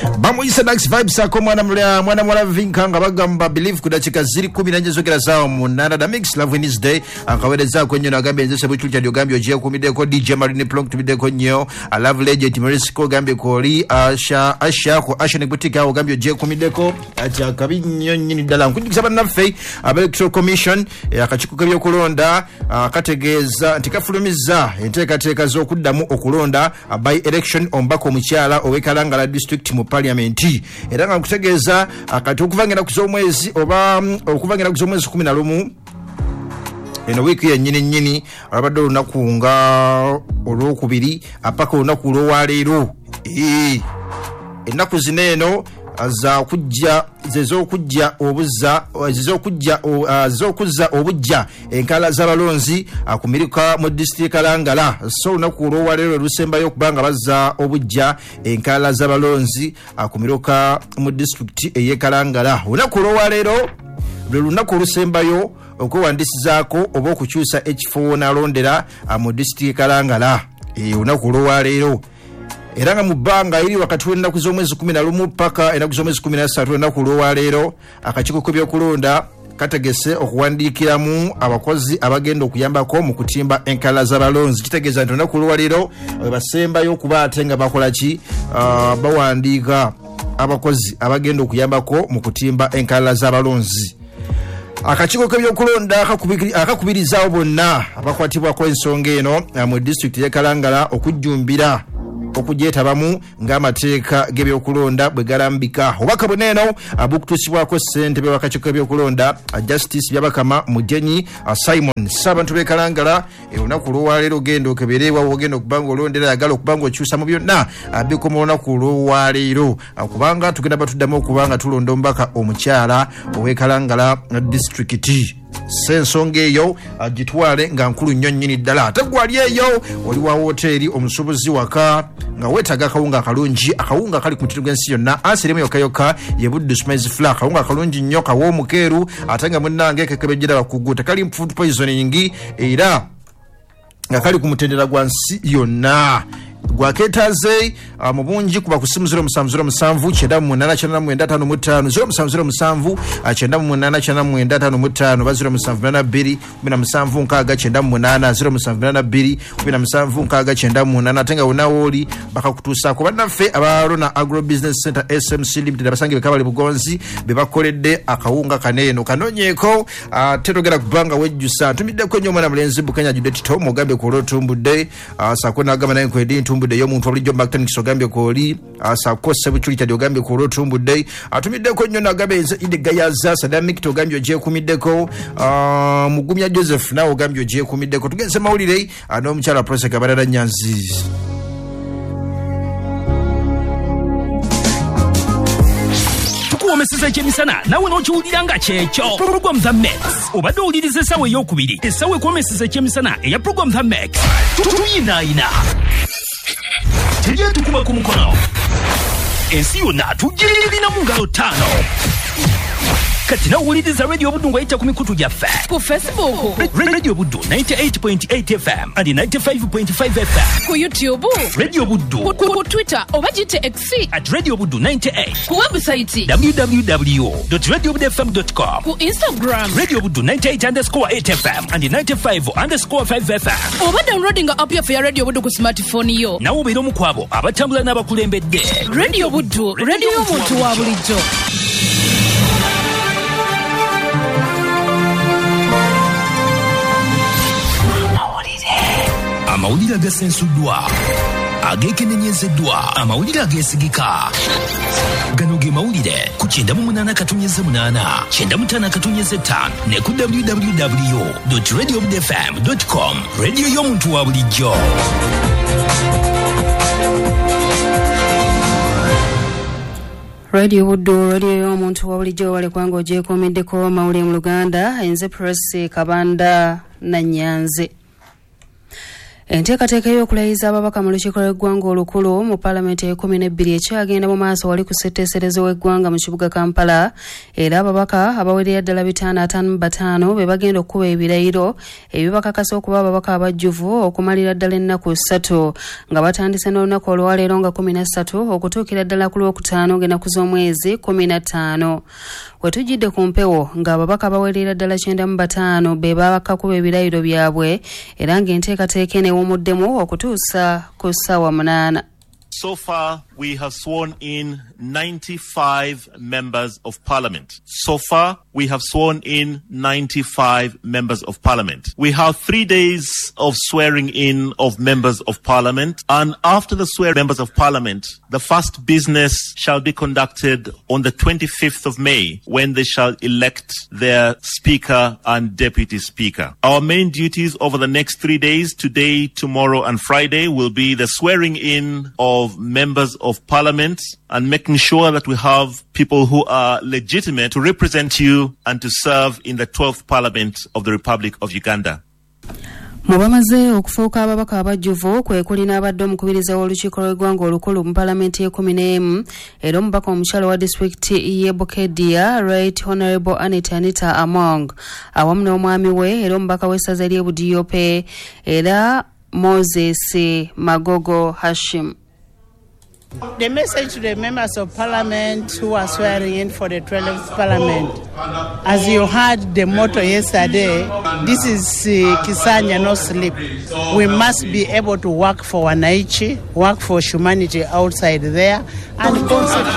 Bamuyisa Dax Vibes ako mwana vinkanga bagamba believe kudachika ziri 10 zokera zao munana da mix love in this day akaweleza kwenye na gambe nzese buchucha dio gambe ojia kumideko DJ Marine Plonk tubideko nyo I love legend Marisco gambe koli Asha ko Asha nikutika o gambe ojia kumideko acha kabinyo nyini dala nkujikisaba na fei Electoral Commission akachikuka byo kulonda kategeza ntikafulumiza enteeka z'okuddamu okulonda by election ombako mukyala owekalangala district mu parliament era nga kutegeeza akati okuvangira kuzomwezi oba okuvangira kuzomwezi 11 eno wiki ya nyini abadde olunaku nga olwokubiri apaka olunaku olwaleero ennaku zineeno za kujja zokuzza obujja enkala z'abalonzi akumirika mu district Kalangala so lunaku olwaleero lusembayo okubanga bazza obujja enkala z'abalonzi akumirika mu district eyekalangala lunaku olwaleero lunaku lusembayo okwewandisizaako oba okukyusa ekifo nalondera mu district Kalangala lunaku olwaleero era nga mubanga iri wakati w'ennaku z'omwezi 11 paka ennaku z'omwezi 13 ennaku olwaleero akakiiko k'ebyokulonda kategese okuwandiikiramu abakozi abagenda okuyambako mu kutimba enkala z'abalonzi kitegeeza nti ennaku olwaleero basembayo okuba ate nga bakola ki bawandiika abakozi abagenda okuyambako mu kutimba enkala z'abalonzi akakiiko k'ebyokulonda akakubirizaawo bonna abakwatibwako ensonga eno mu district ye Kalangala okujjumbira okujeetabamu ng'amateeka g'ebyokulonda bwe galambika obubaka buneeno bukutuusibwako ssentebe w'akakiiko k'ebyokulonda Justice Byabakama Mujenyi Simon Ssabantu b'e Kalangala olunaku olwaleero genda okeberewa wogenda okubanga olondera yagala okubanga okyusa mu byonna bikoma olunaku olwaleero kubanga tugenda batuddamu okubanga tulonda omubaka omukyala ow'e Kalangala district sensonga eyo agitwale nga nkulu nnyo nnyini ddala ate gwali eyo oli wa hoteri omusubuzi waka nga weetaga akawunga akalungi akawunga kali ku mutindo gw'ensi yonna asiremu yokka ye Buddu Smiles Flour akawunga akalungi nnyo kaw'omukeeru ate nga munnange kekebejjera bakugu tekali food poisoning era nga kali ku mutendera gwa nsi yonna gwaketaze mu bungi kuba ku simu 0707 078955 078955 0772 tenga unaoli bakakutuusako bannaffe abalona Agro Business Center SMC Limited abasange bekabali bugonzi bebakoledde akawunga kaneeno kanonyeeko tetogera kubanga wejjusa ntumiddeko nnyo omwana mulenzi Bukenya Judith Tom ogambe ku olwotumbudde sako nagamba naye nkwedi ntumbudde yo muntu bulijjo Macton kisogambye koli asakose buchuli kya ogambye ku olwotumbudde atumiddeko nnyo nagamba enze Idegayaza Sadamik togambye oje kumiddeko Mugumya Joseph nawe ogambye oje kumiddeko tugenze mawulire n'omukyala Proseka Barara Nyanzi omeseza kyemisana nawe n'okiwulira nga kyekyo program The Max obadde owuliriza essawa ey'okubiri essawa ekwomeseza kyemisana eya program The Max tuyinaayina tegyetukuma ku mukono ensi yonna tugirina mu ngalo 5 kati nawuliriza Radio Buddu ng'ayita ku mikutu gyaffe ku Facebook Radio Buddu 98.8 FM and 95.5 FM ku YouTube Radio Buddu ku Twitter oba gite X @Radio Buddu 98 ku website www.radiobuddufm.com ku Instagram Radio Buddu 98_8 FM and 95_5 FM oba downloading app ya Radio Buddu ku smartphone yo nawo obeera omu ku abo abatambula n'abakulembedde Radio Buddu radio y'omuntu wa bulijjo amawulire agasensuddwa agekenenyezeddwa amawulire ageesigika gano ge mawulire ku 98.8 95.5 ne ku www.radiobuddufm.com radio y'omuntu wa bulijjo Radio Buddu radio y'omuntu wa bulijjo wale kwanga ojekomeddeko mawulire mu Luganda enze Press Kabanda na Nyanze Enteekateeka y'okulayiza ababaka mu lukiiko lw'eggwanga olukulu mu paalamenti e12 ekyagenda mu maaso wali ku ssetteeserezo w'eggwanga mu kibuga Kampala, era ababaka abawerera ddala 555 be bagenda okukuba ebirayiro ebibakakasa okuba ababaka abajjuvu okumalira ddala ennaku 3 nga batandise n'olunaku olwaleero nga 13 okutuukira ddala ku lwokutaano ng'ennaku z'omwezi 15. Wetujjidde ku mpewo ng'ababaka abawerera ddala 95 be bakakuba ebirayiro byabwe era ng'enteekateeka ewumuddemu okutuusa ku ssaawa 8. So far, we have sworn in 95 members of parliament. So far, we have sworn in 95 members of parliament. We have 3 days of swearing in of members of parliament. And after the swearing members of parliament, the first business shall be conducted on the 25th of May, when they shall elect their speaker and deputy speaker. Our main duties over the next 3 days, today, tomorrow, and Friday, will be the swearing in of members of parliament and making sure that we have people who are legitimate to represent you and to serve in the 12th Parliament of the Republic of Uganda. Mu bamaze okufuuka ababaka abajjuvu kwe kuli n'abadde omukubiriza w'olukiiko lw'eggwanga olukulu mu paalamenti y'e11 era omubaka omukyala wa disitulikiti y'e Bokedia Right Honourable Anita Among awamu n'omwami we era omubaka w'essaza ly'e Budiope era Moses Magogo Hashim. The message to the members of parliament who are swearing in for the 12th parliament. As you heard the motto yesterday, this is Kisanya, no sleep. We must be able to work for Wananchi, work for humanity outside there, and concentrate